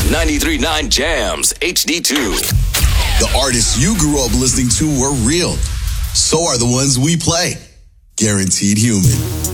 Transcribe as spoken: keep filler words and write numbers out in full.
ninety-three point nine Jams H D two. The artists you grew up listening to were real. So are the ones we play. Guaranteed Human.